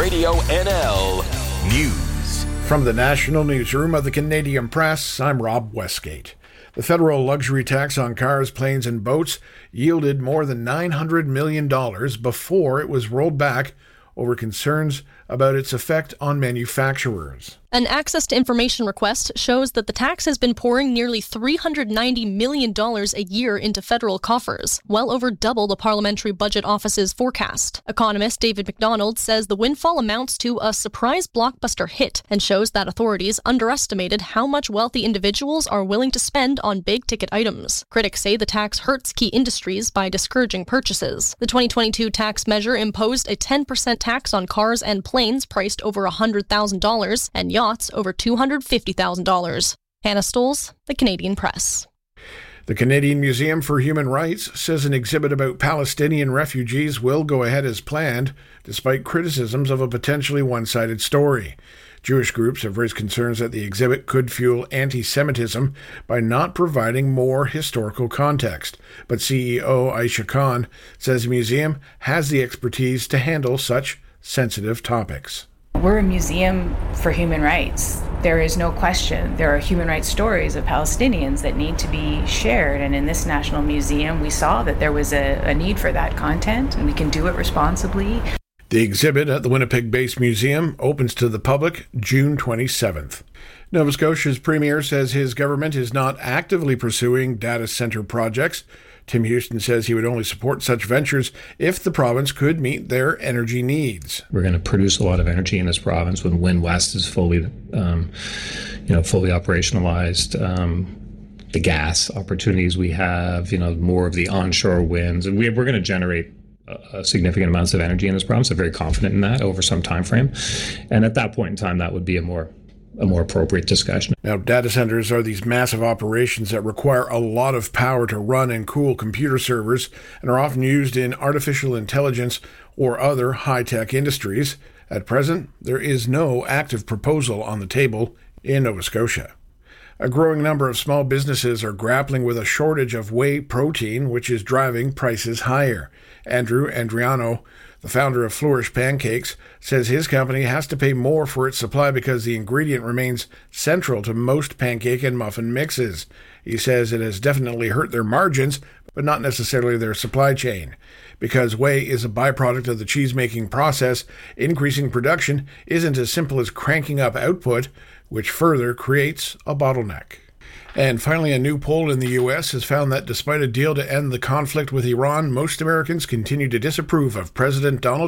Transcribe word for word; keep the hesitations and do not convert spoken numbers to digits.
Radio N L News. From the National Newsroom of the Canadian Press, I'm Rob Westgate. The federal luxury tax on cars, planes, and boats yielded more than nine hundred million dollars before it was rolled back over concerns about its effect on manufacturers. An Access to Information request shows that the tax has been pouring nearly three hundred ninety million dollars a year into federal coffers, well over double the Parliamentary Budget Office's forecast. Economist David McDonald says the windfall amounts to a surprise blockbuster hit and shows that authorities underestimated how much wealthy individuals are willing to spend on big-ticket items. Critics say the tax hurts key industries by discouraging purchases. The twenty twenty-two tax measure imposed a ten percent tax on cars and planes priced over one hundred thousand dollars and yachts over two hundred fifty thousand dollars. Hannah Stoles, The Canadian Press. The Canadian Museum for Human Rights says an exhibit about Palestinian refugees will go ahead as planned, despite criticisms of a potentially one-sided story. Jewish groups have raised concerns that the exhibit could fuel anti-Semitism by not providing more historical context. But C E O Aisha Khan says the museum has the expertise to handle such sensitive topics. We're a museum for human rights. There is no question. There are human rights stories of Palestinians that need to be shared. And in this National Museum, we saw that there was a, a need for that content, and we can do it responsibly. The exhibit at the Winnipeg-based museum opens to the public June twenty-seventh. Nova Scotia's premier says his government is not actively pursuing data center projects. Tim Houston says he would only support such ventures if the province could meet their energy needs. We're going to produce a lot of energy in this province when Wind West is fully, um, you know, fully operationalized. Um, the gas opportunities we have, you know, more of the onshore winds, and we, we're going to generate uh, significant amounts of energy in this province. I'm very confident in that over some time frame, and at that point in time, that would be a more a more appropriate discussion. Now, data centers are these massive operations that require a lot of power to run and cool computer servers and are often used in artificial intelligence or other high-tech industries. At present, there is no active proposal on the table in Nova Scotia. A growing number of small businesses are grappling with a shortage of whey protein, which is driving prices higher. Andrew Andriano, the founder of Flourish Pancakes, says his company has to pay more for its supply because the ingredient remains central to most pancake and muffin mixes. He says it has definitely hurt their margins, but not necessarily their supply chain. Because whey is a byproduct of the cheese-making process, increasing production isn't as simple as cranking up output, which further creates a bottleneck. And finally, a new poll in the U S has found that despite a deal to end the conflict with Iran, most Americans continue to disapprove of President Donald